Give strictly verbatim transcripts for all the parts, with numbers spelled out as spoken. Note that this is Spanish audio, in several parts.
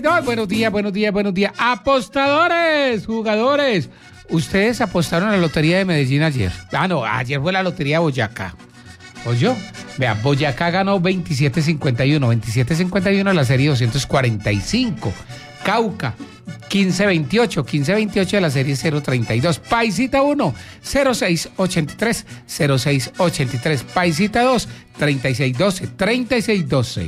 No, buenos días, buenos días, buenos días. Apostadores, jugadores. Ustedes apostaron a la Lotería de Medellín ayer. Ah, no, ayer fue la Lotería de Boyacá. ¿Oyó? Vea, Boyacá ganó veintisiete cincuenta y uno. veintisiete cincuenta y uno la serie doscientos cuarenta y cinco. Cauca, quince veintiocho. quince veintiocho de la serie cero treinta y dos. Paisita uno, cero seis ochenta y tres. cero seis ochenta y tres. Paisita dos, treinta y seis doce. treinta y seis doce.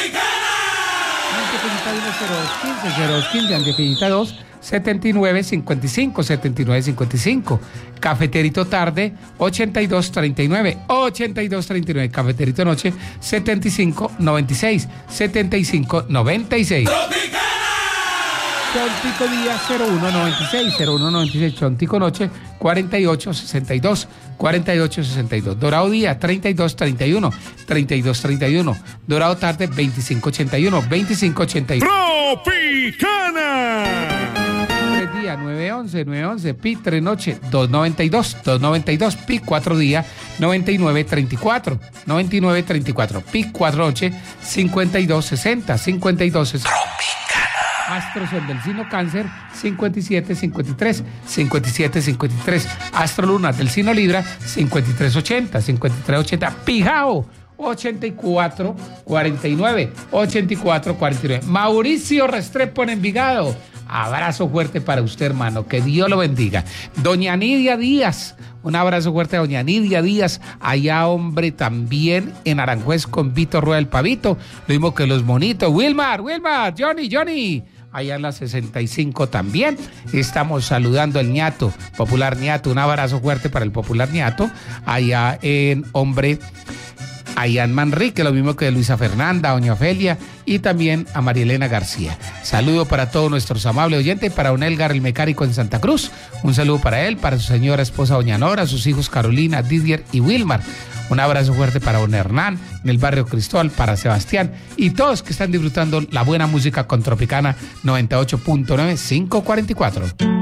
cero dos quince, cero dos quince, Antepeñita dos, setenta y nueve cincuenta y cinco, setenta y nueve cincuenta y cinco. Cafeterito tarde, ochenta y dos treinta y nueve, ochenta y dos treinta y nueve. Cafeterito noche, setenta y cinco noventa y seis, setenta y cinco noventa y seis. Chontico día cero uno noventa y seis, cero uno noventa y seis. Chontico noche, cuarenta y ocho sesenta y dos, cuarenta y ocho sesenta y dos. Dorado día, treinta y dos treinta y uno, treinta y dos treinta y uno. Dorado tarde, veinticinco ochenta y uno, veinticinco ochenta y uno. Tropicana. tres día, nueve once, nueve once. Pi, tres noche, dos noventa y dos, dos noventa y dos. Pi, cuatro día, noventa y nueve treinta y cuatro, noventa y nueve treinta y cuatro. Pi, cuatro noche, cincuenta y dos sesenta, cincuenta y dos sesenta. Astro Sol del signo Cáncer, cincuenta y siete cincuenta y tres, cincuenta y siete cincuenta y tres. Astro Luna del signo Libra, cincuenta y tres ochenta, cincuenta y tres ochenta. Pijao, ochenta y cuatro cuarenta y nueve, ochenta y cuatro cuarenta y nueve. Mauricio Restrepo en Envigado. Abrazo fuerte para usted, hermano. Que Dios lo bendiga. Doña Nidia Díaz. Un abrazo fuerte a doña Nidia Díaz. Allá, hombre, también en Aranjuez con Vito Rueda del Pavito. Lo mismo que los monitos. Wilmar, Wilmar, Johnny, Johnny. Allá en la sesenta y cinco también. Estamos saludando al ñato, Popular ñato. Un abrazo fuerte para el Popular ñato. Allá en, hombre, allá en Manrique, lo mismo que Luisa Fernanda, doña Ofelia y también a María Elena García. Saludo para todos nuestros amables oyentes, para don Elgar el mecánico en Santa Cruz. Un saludo para él, para su señora esposa doña Nora, sus hijos Carolina, Didier y Wilmar. Un abrazo fuerte para don Hernán en el barrio Cristóbal, para Sebastián y todos que están disfrutando la buena música con Tropicana noventa y ocho punto nueve, quinientos cuarenta y cuatro.